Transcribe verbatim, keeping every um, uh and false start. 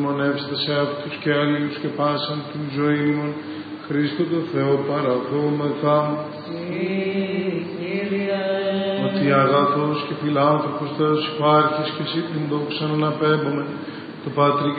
μνημονεύστε σε αυτούς και αλλήλους και πάσαν την ζωή ημών. Χριστό το Θεό παραδόμεθα. Ότι αγαθός και φιλάνθρωπος Θεός υπάρχεις και εσύ την δόξα να αναπέμπουμε το Πατρί